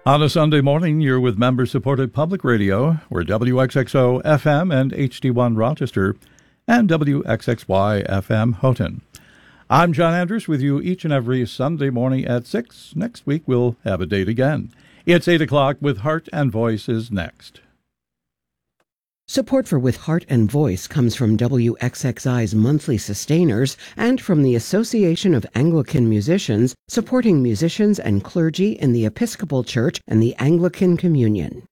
On a Sunday morning, you're with member-supported public radio. We're WXXO FM and HD1 Rochester and WXXY FM Houghton. I'm John Andrews with you each and every Sunday morning at 6. Next week, we'll have a date again. It's 8 o'clock with Heart and Voice is next. Support for With Heart and Voice comes from WXXI's monthly sustainers and from the Association of Anglican Musicians, supporting musicians and clergy in the Episcopal Church and the Anglican Communion.